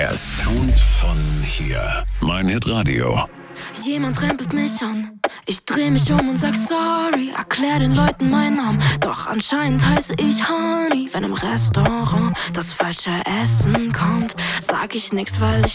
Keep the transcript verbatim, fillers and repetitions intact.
Er Sound von hier. Mein Hitradio. Jemand rempelt mich an. Ich dreh mich um und sag sorry. Erklär den Leuten meinen Namen. Doch anscheinend heiße ich Honey. Wenn im Restaurant das falsche Essen kommt, sag ich nix, weil ich